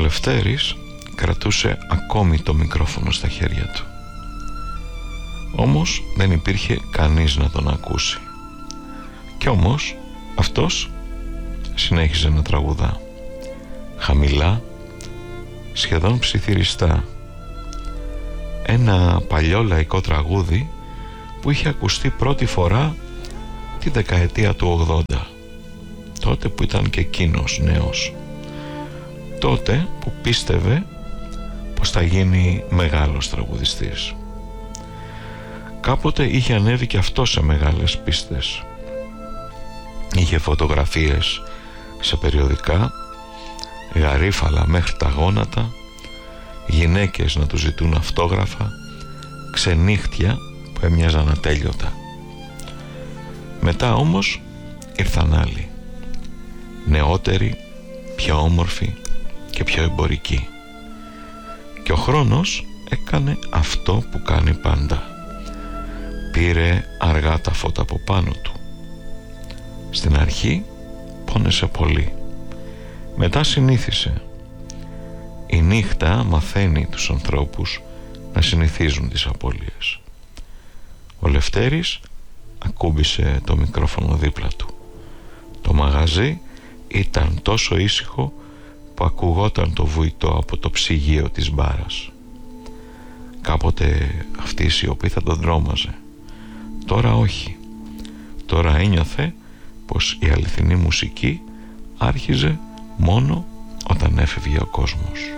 Λευτέρης κρατούσε ακόμη το μικρόφωνο στα χέρια του. Όμως δεν υπήρχε κανείς να τον ακούσει. Κι όμως αυτός συνέχιζε να τραγουδά, χαμηλά, σχεδόν ψιθυριστά, ένα παλιό λαϊκό τραγούδι που είχε ακουστεί πρώτη φορά τη δεκαετία του 80, τότε που ήταν και εκείνος νέος, τότε που πίστευε πως θα γίνει μεγάλος τραγουδιστής. Κάποτε είχε ανέβει και αυτό σε μεγάλες πίστες. Είχε φωτογραφίες σε περιοδικά, γαρίφαλα μέχρι τα γόνατα, γυναίκες να του ζητούν αυτόγραφα, ξενύχτια που έμοιαζαν ατέλειωτα. Μετά όμως ήρθαν άλλοι, νεότεροι, πιο όμορφοι και πιο εμπορικοί. Και ο χρόνος έκανε αυτό που κάνει πάντα. Πήρε αργά τα φώτα από πάνω του. Στην αρχή πόνεσε πολύ. Μετά συνήθισε. Η νύχτα μαθαίνει τους ανθρώπους να συνηθίζουν τις απώλειες. Ο Λευτέρης ακούμπησε το μικρόφωνο δίπλα του. Το μαγαζί ήταν τόσο ήσυχο που ακουγόταν το βουητό από το ψυγείο της μπάρας. Κάποτε αυτή η σιωπή θα τον δρόμαζε. Τώρα όχι. Τώρα ένιωθε πως η αληθινή μουσική άρχιζε μόνο όταν έφευγε ο κόσμος.